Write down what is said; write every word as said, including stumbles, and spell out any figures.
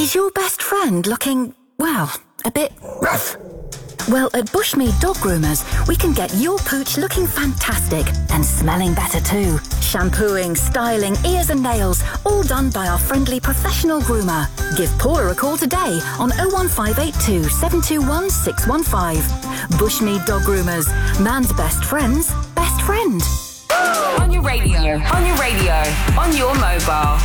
Is your best friend looking, well, a bit rough? Well, at Bushmead Dog Groomers, we can get your pooch looking fantastic and smelling better too. Shampooing, styling, ears and nails, all done by our friendly professional groomer. Give Paula a call today on oh one five eight two, seven two one, six one five. Bushmead Dog Groomers, man's best friend's best friend. On your radio, on your radio, on your mobile.